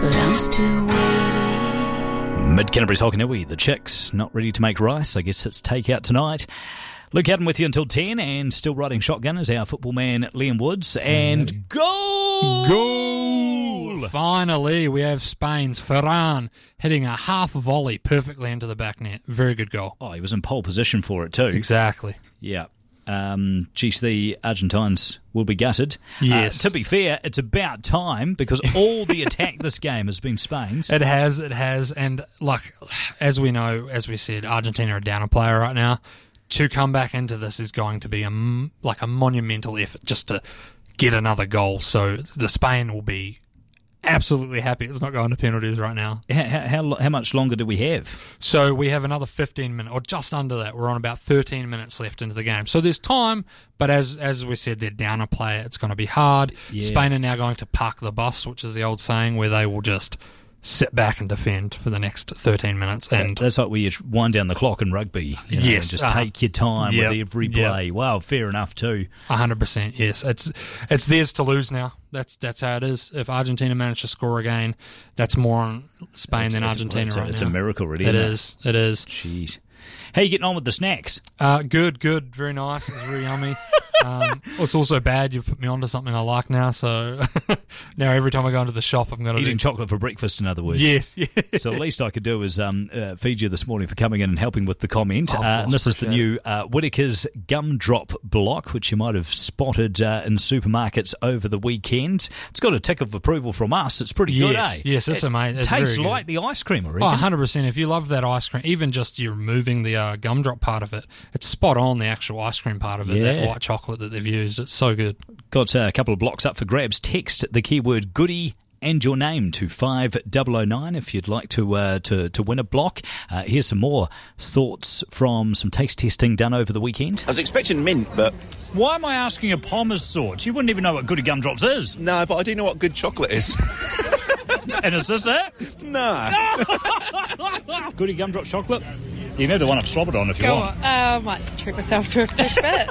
but I'm still waiting. Mid-Canterbury's Hockanui, the Chicks, not ready to make rice. I guess it's takeout tonight. Luke Haddon with you until 10, and still riding shotgun is our football man, Liam Woods. And goal! Goal! Finally, we have Spain's Ferran hitting a half volley perfectly into the back net. Very good goal. Oh, he was in pole position for it too. Exactly. Yeah. Geez, the Argentines will be gutted. Yes. To be fair, it's about time, because all the attack this game has been Spain's. It has. And like, as we know, as we said, Argentina are down a player right now. To come back into this is going to be a monumental effort just to get another goal. So the Spain will be absolutely happy it's not going to penalties right now. How much longer do we have? So we have another 15 minutes, or just under that. We're on about 13 minutes left into the game. So there's time, but as we said, they're down a player. It's going to be hard. Yeah. Spain are now going to park the bus, which is the old saying, where they will just sit back and defend for the next 13 minutes. And that's like where you wind down the clock in rugby. Yes. And just take your time with every play. Yep. Wow, fair enough too. 100%, yes. It's theirs to lose now. That's how it is. If Argentina manage to score again, that's more on Spain than Argentina right now. It's a miracle, really. It is. Jeez. How are you getting on with the snacks? Good. Very nice. It's very yummy. It's also bad. You've put me onto something I like now, so now every time I go into the shop, I'm going to eating chocolate for breakfast, in other words. Yes. So the least I could do is feed you this morning for coming in and helping with the comment. And this is the new Whittaker's Gumdrop Block, which you might have spotted in supermarkets over the weekend. It's got a tick of approval from us. It's pretty good, eh? Yes, it's amazing. It tastes like the ice cream, I reckon. 100%. If you love that ice cream, even just you removing the gumdrop part of it, it's spot on the actual ice cream part of it, that white chocolate that they've used. It's so good. Got a couple of blocks up for grabs. Text the keyword goodie and your name to 5009 if you'd like to win a block. Here's some more thoughts from some taste testing done over the weekend. I was expecting mint, but... Why am I asking a Palmer's thoughts? You wouldn't even know what Goody Gumdrops is. No, but I do know what good chocolate is. And is this it? No. Goody Gumdrop chocolate? You know the one I've slobbered on if you want. I might treat myself to a fresh bit.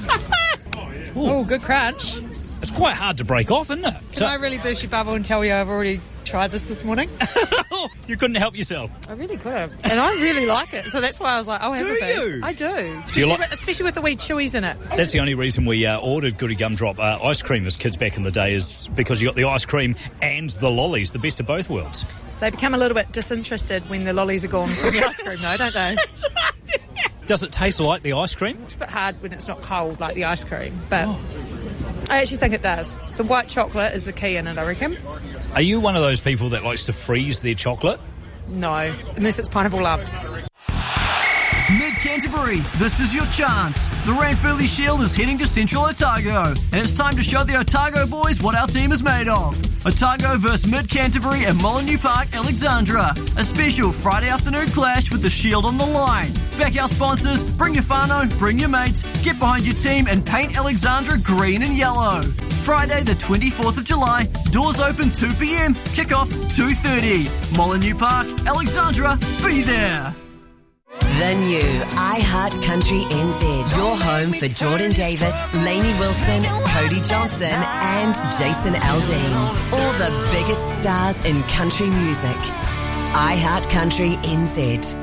Oh, good crunch. It's quite hard to break off, isn't it? Can I really burst your bubble and tell you I've already tried this morning? You couldn't help yourself. I really could have. And I really like it. So that's why I was like, I'll have a piece. I do. Especially with the wee chewies in it. That's the only reason we ordered Goody Gumdrop ice cream as kids back in the day, is because you got the ice cream and the lollies, the best of both worlds. They become a little bit disinterested when the lollies are gone from the ice cream, though, don't they? Does it taste like the ice cream? It's a bit hard when it's not cold like the ice cream, but I actually think it does. The white chocolate is the key in it, I reckon. Are you one of those people that likes to freeze their chocolate? No, unless it's pineapple lumps. Mid-Canterbury, this is your chance. The Ranfurly Shield is heading to Central Otago, and it's time to show the Otago boys what our team is made of. Otago vs Mid-Canterbury and Molineux Park, Alexandra. A special Friday afternoon clash with the Shield on the line. Back our sponsors, bring your whānau, bring your mates, get behind your team and paint Alexandra green and yellow. Friday the 24th of July, doors open 2 p.m, kick-off 2:30. Molineux Park, Alexandra, be there. The new iHeart Country NZ. Your home for Jordan Davis, Lainey Wilson, Cody Johnson and Jason Aldean. All the biggest stars in country music. iHeart Country NZ.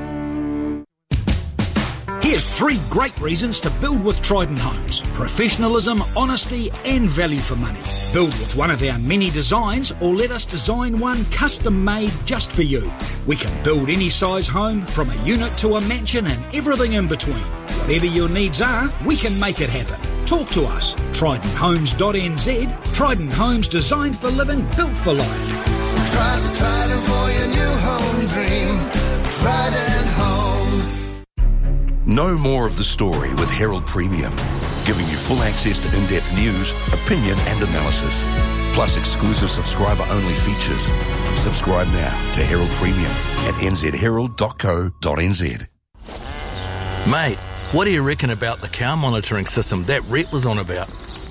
Here's 3 great reasons to build with Trident Homes. Professionalism, honesty and value for money. Build with one of our many designs or let us design one custom made just for you. We can build any size home, from a unit to a mansion and everything in between. Whatever your needs are, we can make it happen. Talk to us. TridentHomes.nz. Trident Homes, designed for living, built for life. Trust Trident for your new home dream. Trident Homes. Know more of the story with Herald Premium, giving you full access to in-depth news, opinion and analysis, plus exclusive subscriber-only features. Subscribe now to Herald Premium at nzherald.co.nz. Mate, what do you reckon about the cow monitoring system that Rhett was on about?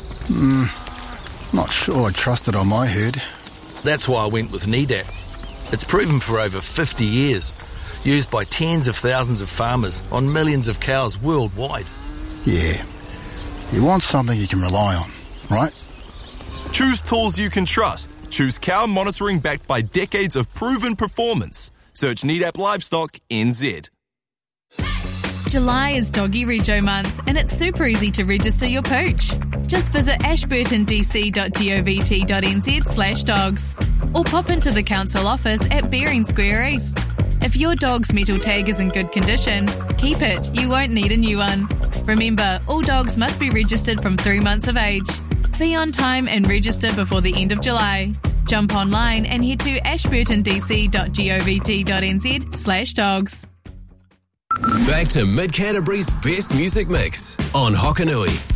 Not sure I trust it on my herd. That's why I went with NEDAP. It's proven for over 50 years. Used by tens of thousands of farmers on millions of cows worldwide. Yeah. You want something you can rely on, right? Choose tools you can trust. Choose cow monitoring backed by decades of proven performance. Search Nedap Livestock NZ. July is Doggy Rego month, and it's super easy to register your pooch. Just visit ashburtondc.govt.nz/dogs or pop into the council office at Bering Square East. If your dog's metal tag is in good condition, keep it. You won't need a new one. Remember, all dogs must be registered from 3 months of age. Be on time and register before the end of July. Jump online and head to ashburtondc.govt.nz/dogs. Back to Mid Canterbury's best music mix on Hokanui.